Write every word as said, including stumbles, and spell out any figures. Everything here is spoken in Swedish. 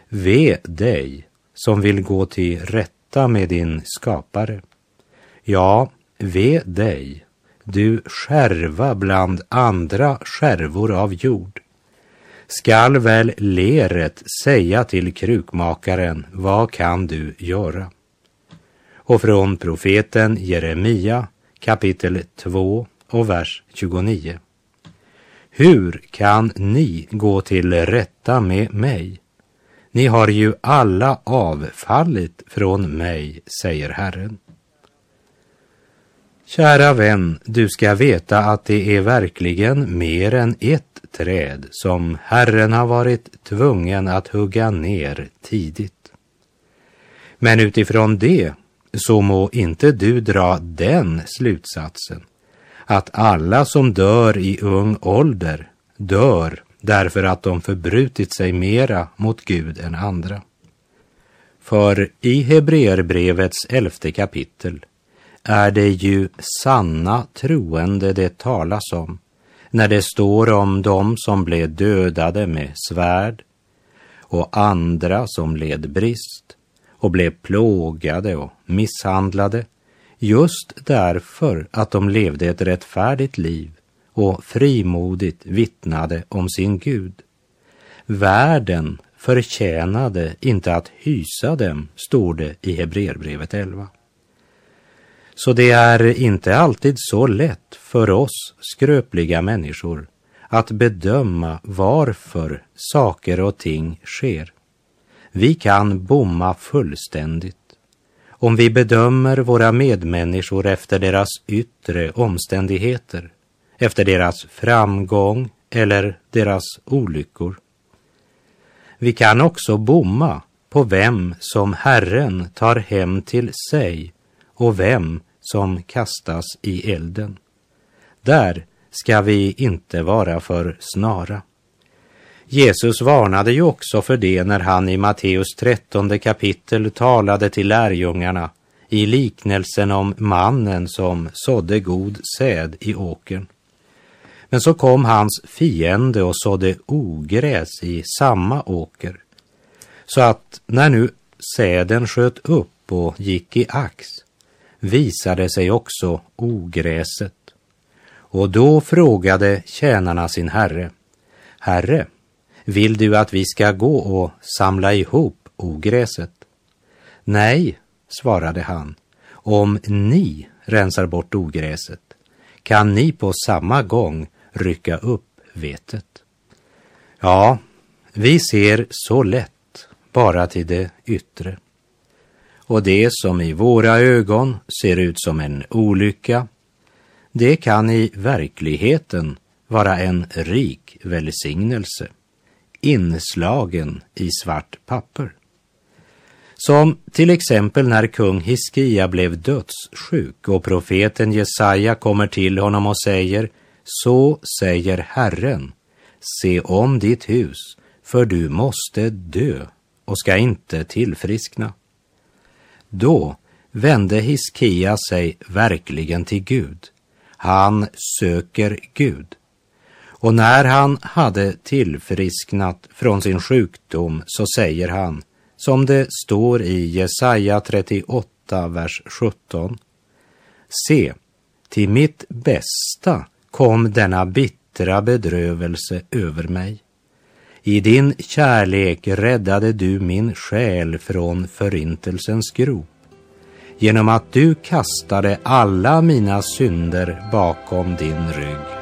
Ve dig som vill gå till rätta med din skapare. Ja, ve dig, du skärva bland andra skärvor av jord. Skall väl leret säga till krukmakaren, vad kan du göra? Och från profeten Jeremia kapitel två och vers tjugonio. Hur kan ni gå till rätta med mig? Ni har ju alla avfallit från mig, säger Herren. Kära vän, du ska veta att det är verkligen mer än ett träd som Herren har varit tvungen att hugga ner tidigt. Men utifrån det så må inte du dra den slutsatsen att alla som dör i ung ålder dör därför att de förbrutit sig mera mot Gud än andra. För i Hebreerbrevets elfte kapitel är det ju sanna troende det talas om när det står om dem som blev dödade med svärd och andra som led brist och blev plågade och misshandlade just därför att de levde ett rättfärdigt liv och frimodigt vittnade om sin Gud. Världen förtjänade inte att hysa dem, står det i Hebreerbrevet elva. Så det är inte alltid så lätt för oss skröpliga människor att bedöma varför saker och ting sker. Vi kan bomma fullständigt om vi bedömer våra medmänniskor efter deras yttre omständigheter, efter deras framgång eller deras olyckor. Vi kan också bomma på vem som Herren tar hem till sig och vem som kastas i elden. Där ska vi inte vara för snara. Jesus varnade ju också för det när han i Matteus trettonde kapitel talade till lärjungarna i liknelsen om mannen som sådde god säd i åkern. Men så kom hans fiende och sådde ogräs i samma åker, så att när nu säden sköt upp och gick i ax visade sig också ogräset. Och då frågade tjänarna sin herre: Herre, vill du att vi ska gå och samla ihop ogräset? Nej, svarade han, om ni rensar bort ogräset kan ni på samma gång rycka upp vetet. Ja, vi ser så lätt bara till det yttre. Och det som i våra ögon ser ut som en olycka, det kan i verkligheten vara en rik välsignelse, inslagen i svart papper. Som till exempel när kung Hiskia blev dödssjuk och profeten Jesaja kommer till honom och säger: så säger Herren, se om ditt hus, för du måste dö och ska inte tillfriskna. Då vände Hiskia sig verkligen till Gud. Han söker Gud. Och när han hade tillfrisknat från sin sjukdom så säger han, som det står i Jesaja trettioåtta, vers sjutton: se, till mitt bästa kom denna bittra bedrövelse över mig. I din kärlek räddade du min själ från förintelsens grop, genom att du kastade alla mina synder bakom din rygg.